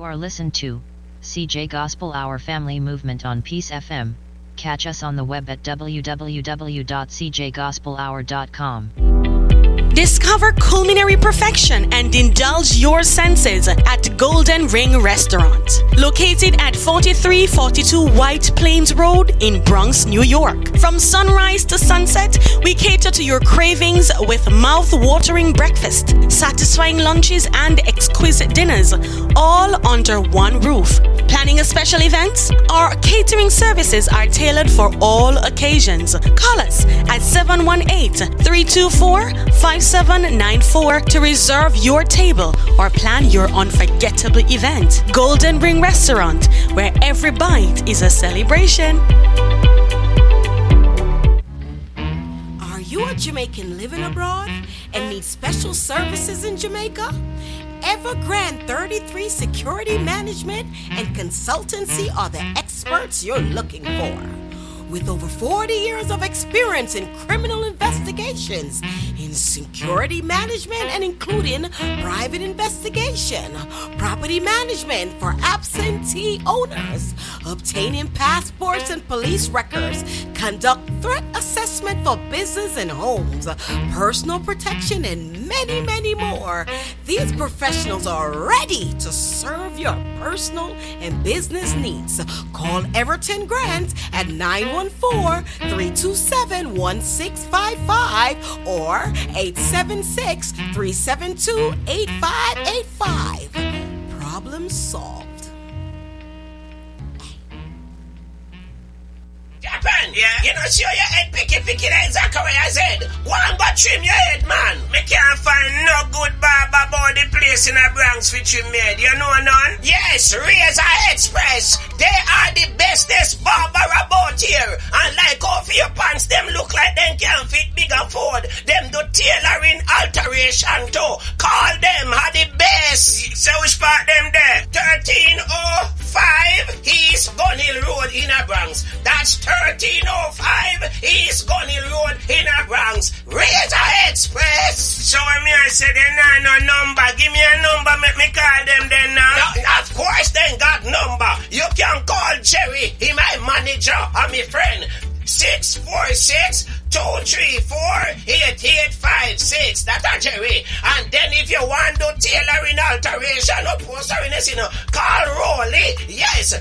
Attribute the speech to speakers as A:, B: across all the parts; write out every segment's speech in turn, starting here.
A: are listened to CJ Gospel Hour Family Movement on Peace FM. Catch us on the web at www.cjgospelhour.com.
B: Discover culinary perfection and indulge your senses at Golden Ring Restaurant, located at 4342 White Plains Road in Bronx, New York. From sunrise to sunset, we cater to your cravings with mouth-watering breakfast, satisfying lunches, and exquisite dinners, all under one roof. Planning a special event? Our catering services are tailored for all occasions. Call us at 718-324-5794 to reserve your table or plan your unforgettable event. Golden Ring Restaurant, where every bite is a celebration.
C: Are you a Jamaican living abroad and need special services in Jamaica? Evergrande 33 Security Management and Consultancy are the experts you're looking for. With over 40 years of experience in criminal investigations, in security management and including private investigation, property management for absentee owners, obtaining passports and police records, conduct threat assessment for business and homes, personal protection, and many, many more. These professionals are ready to serve your personal and business needs. Call Everton Grant at 914-327-1655 or 876-372-8585. Problem solved.
D: Japan, yeah? You know, show your head picky like Zachariah said. Go and go trim your head, man. Me can't find no good barber about the place in the Bronx for trim your head. You know none? Yes, Razor Express. They are the bestest barber about here. And like how for your pants, them look like them can fit bigger food. Them do tailoring alteration too. Call them, are the best. So which part them there? 1305 East Gunhill Road in the Bronx. That's 1305 East Gunhill Road in the Bronx. Razor Express. So me I said they no number. Give me a number, make me call them then now. No, of course they got number. You can call Jerry, he my manager and my friend. 646-234-8856. That's a Jerry. And then if you want to tailoring alteration or posteriness, call Rolly. Yes,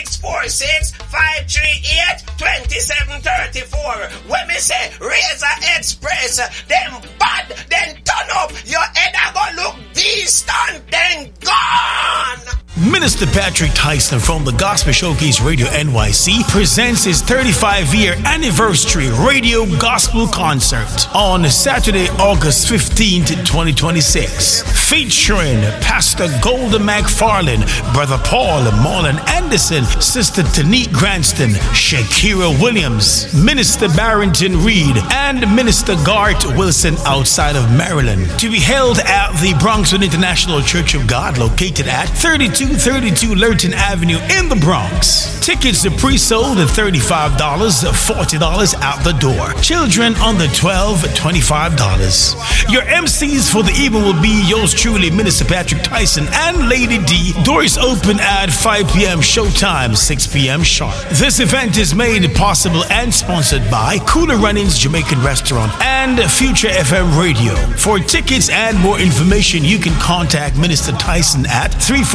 D: 646-538-2734. When me say Razor Express, them bad, then turn up. Your head are gonna look distant, then gone.
E: Minister Patrick Tyson from the Gospel Showcase Radio NYC presents his 35-year anniversary radio gospel concert on Saturday, August 15th, 2026, featuring Pastor Golda McFarland, Brother Paul Marlon Anderson, Sister Tanique Granston, Shakira Williams, Minister Barrington Reed, and Minister Gart Wilson outside of Maryland, to be held at the Bronxwood International Church of God, located at 3232 Lurton Avenue in the Bronx. Tickets are pre-sold at $35, $40 out the door. Children under 12, $25. Your MCs for the evening will be yours truly, Minister Patrick Tyson and Lady D. Doors open at 5 p.m. showtime, 6 p.m. sharp. This event is made possible and sponsored by Cooler Runnings Jamaican Restaurant and Future FM Radio. For tickets and more information, you can contact Minister Tyson at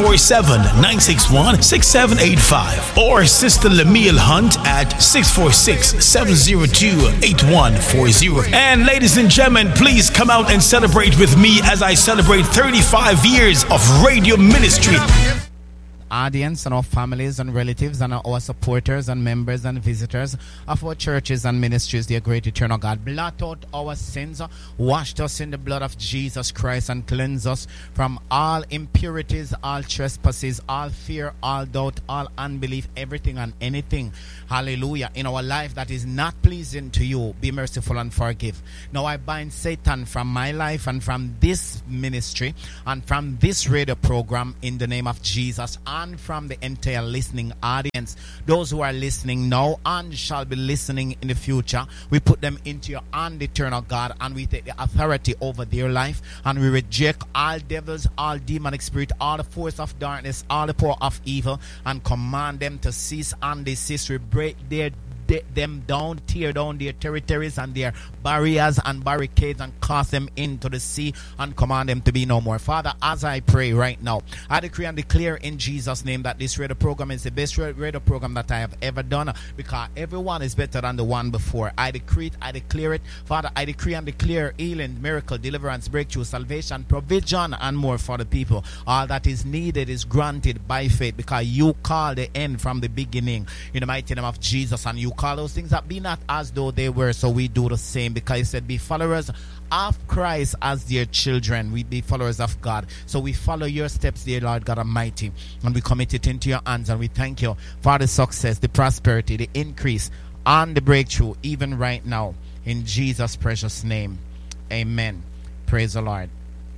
E: 347-961-6785 or Sister Lemiel Hunt at 646-702-8140. And ladies and gentlemen, please come out and celebrate with me as I celebrate 35 years of radio ministry.
F: Audience and our families and relatives and our supporters and members and visitors of our churches and ministries, dear great eternal God, blot out our sins, washed us in the blood of Jesus Christ, and cleanse us from all impurities, all trespasses, all fear, all doubt, all unbelief, everything and anything, hallelujah, in our life that is not pleasing to you. Be merciful and forgive. Now I bind Satan from my life and from this ministry and from this radio program in the name of Jesus. and from the entire listening audience. Those who are listening now and shall be listening in the future, we put them into your hand, eternal God, and we take the authority over their life, and we reject all devils, all demonic spirit, all the force of darkness, all the power of evil, and command them to cease and desist. We break them down, tear down their territories and their barriers and barricades, and cast them into the sea, and command them to be no more. Father, as I pray right now, I decree and declare in Jesus' name that this radio program is the best radio program that I have ever done, because everyone is better than the one before. I decree it, I declare it. Father, I decree and declare healing, miracle, deliverance, breakthrough, salvation, provision, and more for the people. All that is needed is granted by faith, because you call the end from the beginning in the mighty name of Jesus, and you call those things that be not as though they were. So we do the same, because you said be followers of Christ as dear children. We be followers of God. So we follow your steps, dear Lord God Almighty, and we commit it into your hands, and we thank you for the success, the prosperity, the increase, and the breakthrough even right now, in Jesus' precious name. Amen. Praise the Lord.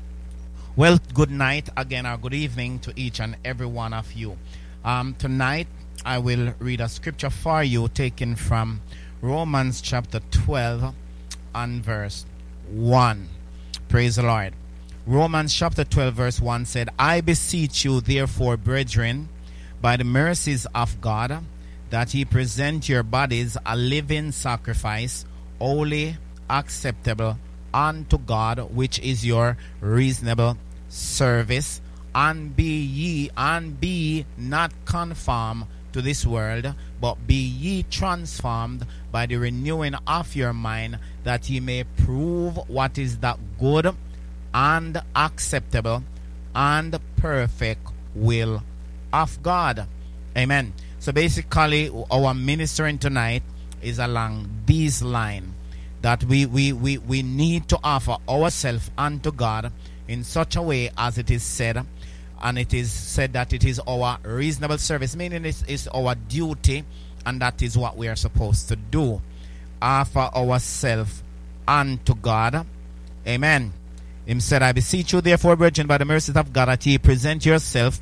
F: Well, good night again, or good evening to each and every one of you. Tonight I will read a scripture for you taken from Romans chapter 12 and verse 1. Praise the Lord. Romans chapter 12 verse 1 said, I beseech you therefore, brethren, by the mercies of God, that ye present your bodies a living sacrifice, holy, acceptable unto God, which is your reasonable service. And be not conformed to this world, but be ye transformed by the renewing of your mind, that ye may prove what is that good and acceptable and perfect will of God. Amen. So basically, our ministering tonight is along these lines, that we need to offer ourselves unto God in such a way as it is said. And it is said that it is our reasonable service, meaning it is our duty, and that is what we are supposed to do. Offer ourselves unto God. Amen. Him said, I beseech you therefore, brethren, by the mercies of God, that ye present your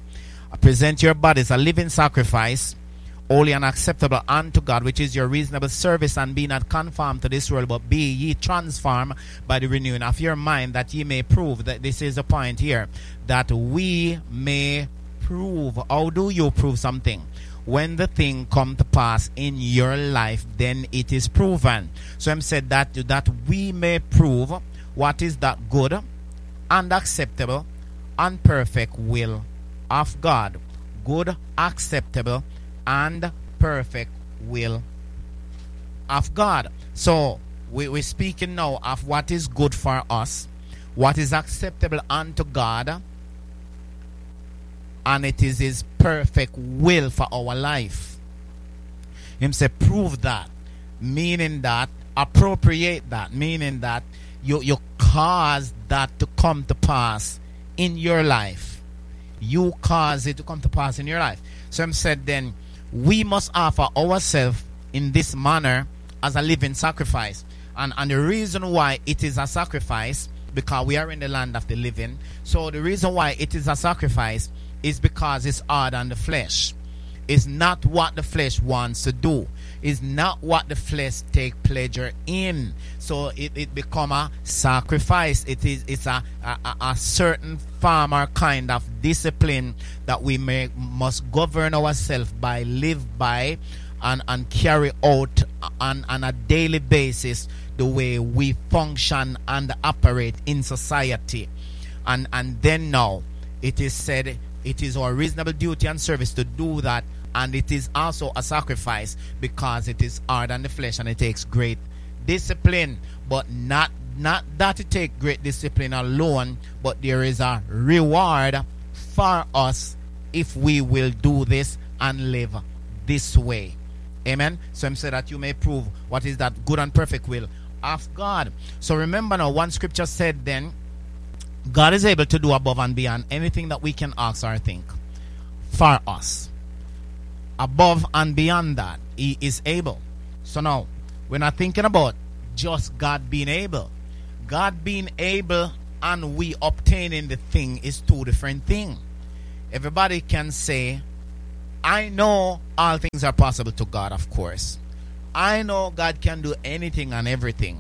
F: bodies a living sacrifice, holy and acceptable unto God, which is your reasonable service, and be not conformed to this world, but be ye transformed by the renewing of your mind, that ye may prove. That this is the point here, that we may prove. How do you prove something? When the thing come to pass in your life, then it is proven. So I'm said that we may prove what is that good and acceptable and perfect will of God. Good, acceptable, and perfect will of God. So we're speaking now of what is good for us, what is acceptable unto God, and it is his perfect will for our life. Him say prove that, meaning that, appropriate that, meaning that you cause that to come to pass in your life. You cause it to come to pass in your life. So him said then, we must offer ourselves in this manner as a living sacrifice. And the reason why it is a sacrifice, because we are in the land of the living. So the reason why it is a sacrifice is because it's hard on the flesh. It's not what the flesh wants to do. It's not what the flesh take pleasure in. So it become a sacrifice. It's a certain form or kind of discipline that we must govern ourselves by, live by, and carry out on a daily basis the way we function and operate in society. And then now it is said it is our reasonable duty and service to do that. And it is also a sacrifice because it is hard on the flesh and it takes great discipline. But not that it takes great discipline alone, but there is a reward for us if we will do this and live this way. Amen. So I'm saying that you may prove what is that good and perfect will of God. So remember now, one scripture said then, God is able to do above and beyond anything that we can ask or think for us. Above and beyond that, he is able. So now, we're not thinking about just God being able. God being able and we obtaining the thing is two different things. Everybody can say, I know all things are possible to God, of course. I know God can do anything and everything.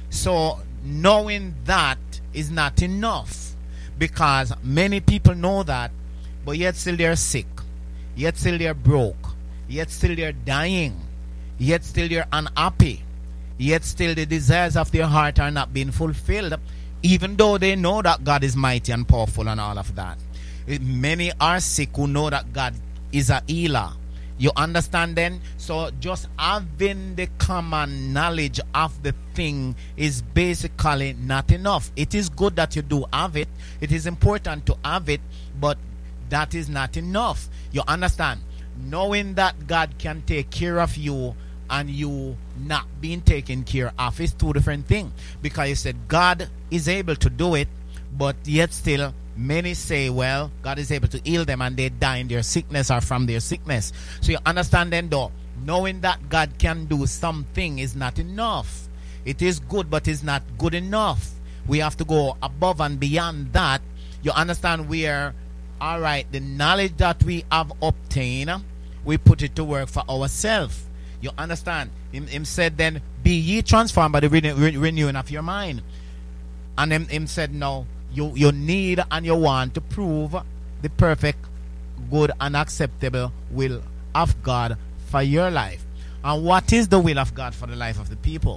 F: So knowing that is not enough, because many people know that, but yet still they're sick, yet still they're broke, yet still they're dying, yet still they're unhappy, yet still the desires of their heart are not being fulfilled, even though they know that God is mighty and powerful and all of that. Many are sick who know that God is a healer. You understand then? So just having the common knowledge of the thing is basically not enough. It is good that you do have it. It is important to have it, but that is not enough. You understand? Knowing that God can take care of you and you not being taken care of is two different things. Because you said God is able to do it, but yet still many say, well, God is able to heal them and they die in their sickness or from their sickness. So you understand then, though, knowing that God can do something is not enough. It is good, but it's not good enough. We have to go above and beyond that. You understand, where, all right, the knowledge that we have obtained, we put it to work for ourselves. You understand? Him said then, be ye transformed by the renewing of your mind. And him said, no, you need and you want to prove the perfect, good and acceptable will of God for your life. And what is the will of God for the life of the people?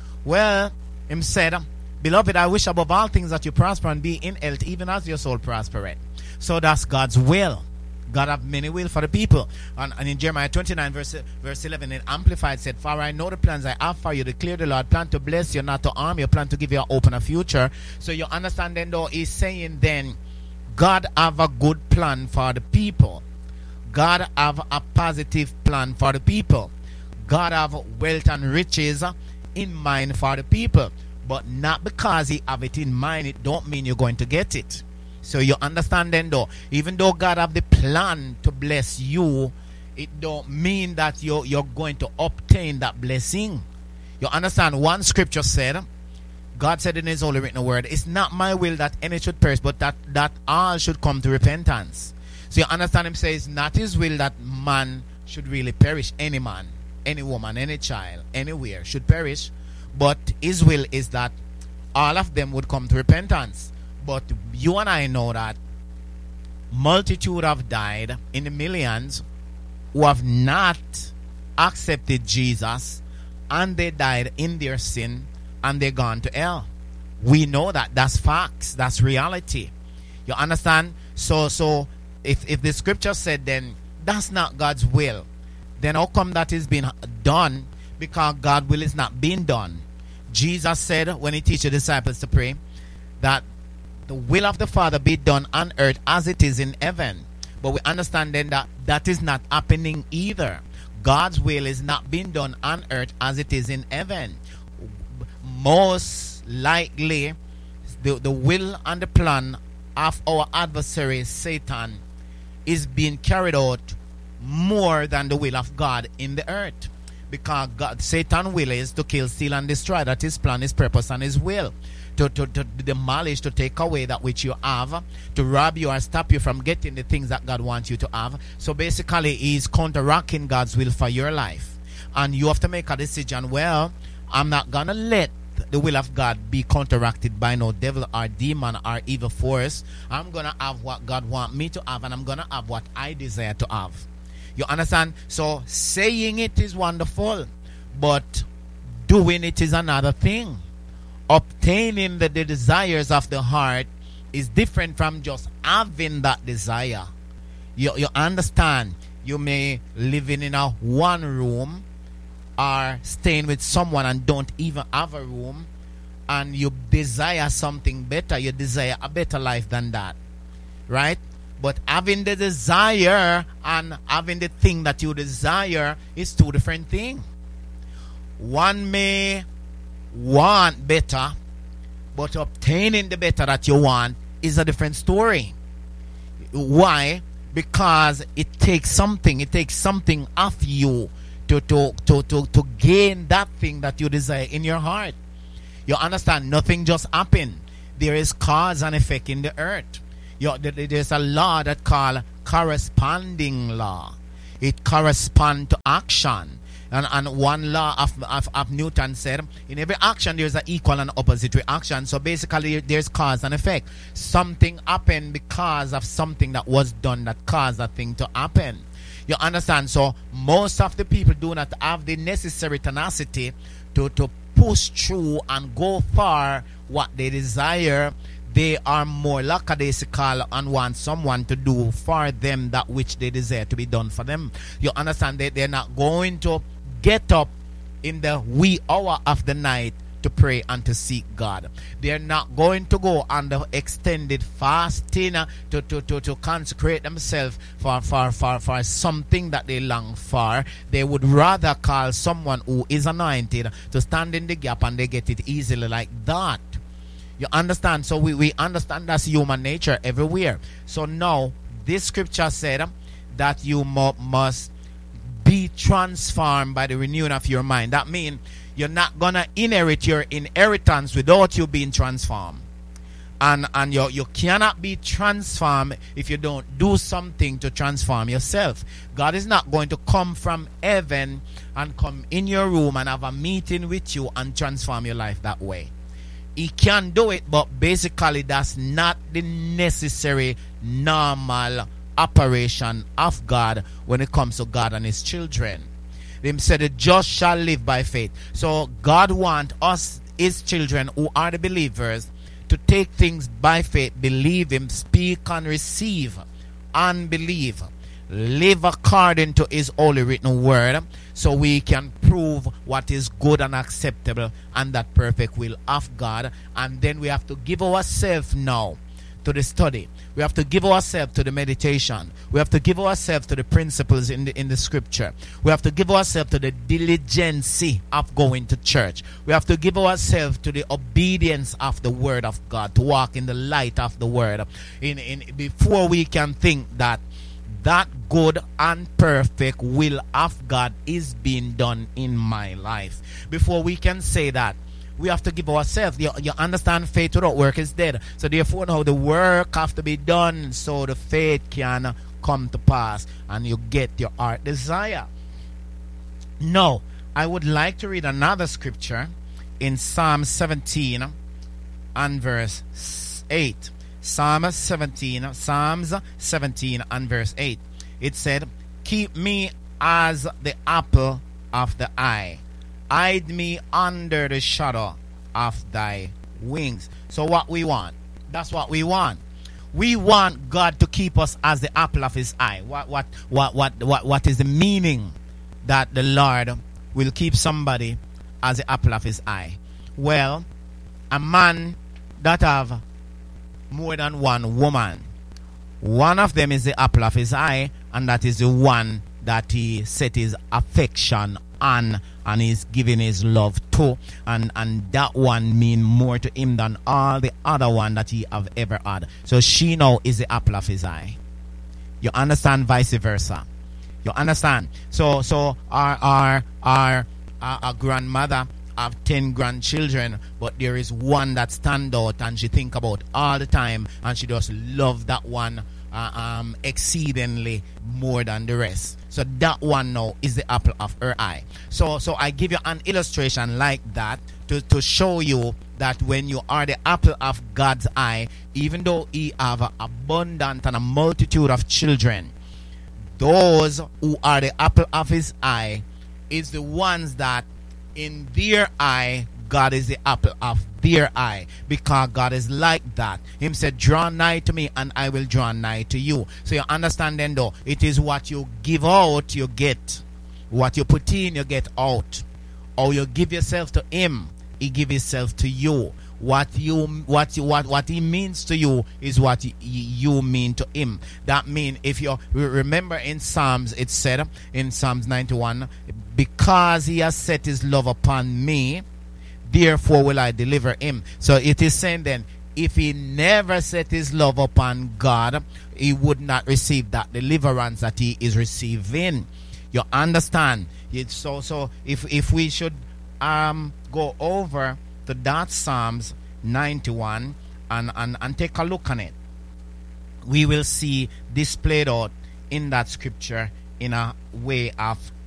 F: Well, him said, beloved, I wish above all things that you prosper and be in health, even as your soul prospereth. So that's God's will. God have many will for the people. And in Jeremiah 29 verse 11 in Amplified said, for I know the plans I have for you, declare the Lord, plan to bless you, not to harm you, plan to give you a hope and a future. So you understand then, though, he's saying then, God have a good plan for the people. God have a positive plan for the people. God have wealth and riches in mind for the people. But not because he have it in mind, it don't mean you're going to get it. So you understand then, though, even though God have the plan to bless you, it don't mean that you're going to obtain that blessing. You understand? One scripture said, God said in his holy written word, it's not my will that any should perish, but that all should come to repentance. So you understand, him says, not his will that man should really perish. Any man, any woman, any child, anywhere should perish. But his will is that all of them would come to repentance. But you and I know that multitude have died in the millions who have not accepted Jesus, and they died in their sin and they gone to hell. We know that. That's facts. That's reality. You understand? So if the scripture said then that's not God's will, then how come that is being done? Because God's will is not being done. Jesus said when he teach the disciples to pray that the will of the Father be done on earth as it is in heaven. But we understand then that that is not happening either. God's will is not being done on earth as it is in heaven. Most likely, the will and the plan of our adversary Satan is being carried out more than the will of God in the earth. Because Satan's will is to kill, steal, and destroy. That his plan, his purpose, and his will. To demolish, to take away that which you have, to rob you or stop you from getting the things that God wants you to have. So basically, he's counteracting God's will for your life. And you have to make a decision, well, I'm not going to let the will of God be counteracted by no devil or demon or evil force. I'm going to have what God wants me to have, and I'm going to have what I desire to have. You understand? So saying it is wonderful, but doing it is another thing. Obtaining the desires of the heart is different from just having that desire. You understand? You may live in a one room or staying with someone and don't even have a room, and you desire something better. You desire a better life than that, right? But having the desire and having the thing that you desire is two different things. One may want better, but obtaining the better that you want is a different story. Why? Because it takes something of you to gain that thing that you desire in your heart. You understand? Nothing just happened. There is cause and effect in the earth. There's a law that called corresponding law. it corresponds to action. And one law of Newton said, in every action there's an equal and opposite reaction. So basically there's cause and effect. Something happened because of something that was done that caused that thing to happen. You understand? So most of the people do not have the necessary tenacity to push through and go for what they desire. They are more lackadaisical and want someone to do for them that which they desire to be done for them. You understand? They're not going to get up in the wee hour of the night to pray and to seek God. They're not going to go on the extended fasting to consecrate themselves for something that they long for. They would rather call someone who is anointed to stand in the gap, and they get it easily like that. You understand? So we understand that's human nature everywhere. So now this scripture said that you must be transformed by the renewing of your mind. That means you're not gonna inherit your inheritance without you being transformed. And you cannot be transformed if you don't do something to transform yourself. God is not going to come from heaven and come in your room and have a meeting with you and transform your life that way. He can do it, but basically that's not the necessary normal operation of God when it comes to God and his children. Him said the just shall live by faith. So God wants us, his children who are the believers, to take things by faith, believe him, speak and receive and believe, live according to his holy written word, so we can prove what is good and acceptable and that perfect will of God. And then we have to give ourselves now to the study. We have to give ourselves to the meditation. We have to give ourselves to the principles in the scripture. We have to give ourselves to the diligence of going to church. We have to give ourselves to the obedience of the word of God, to walk in the light of the word. Before we can think that good and perfect will of God is being done in my life. Before we can say that, we have to give ourselves. You understand, faith without work is dead. So therefore now the work have to be done so the faith can come to pass and you get your heart desire. Now, I would like to read another scripture in Psalm 17 and verse 8. Psalms 17 and verse 8. It said, keep me as the apple of the eye. Hide me under the shadow of thy wings. So what we want, that's what we want. We want God to keep us as the apple of his eye. What is the meaning that the Lord will keep somebody as the apple of his eye? Well, a man that have more than one woman, one of them is the apple of his eye, and that is the one that he set his affection on and he's giving his love to, and that one mean more to him than all the other one that he have ever had. So she now is the apple of his eye. You understand? Vice versa. You understand? So our grandmother have 10 grandchildren, but there is one that stand out and she think about all the time, and she just love that one exceedingly more than the rest. So that one now is the apple of her eye. So I give you an illustration like that to show you that when you are the apple of God's eye, even though he have an abundant and a multitude of children, those who are the apple of his eye is the ones that in their eye God is the apple of their eye, because God is like that. Him said, draw nigh to me and I will draw nigh to you. So you understand then though, it is what you give out you get. What you put in you get out. Or you give yourself to him, he give himself to you. What he means to you is what you mean to him. That means, if you remember in Psalms, it said in Psalms 91, because he has set his love upon me, therefore will I deliver him. So it is saying then, if he never set his love upon God, he would not receive that deliverance that he is receiving. You understand? So if we should go over to that Psalms 91 and take a look on it, we will see displayed out in that scripture in a way of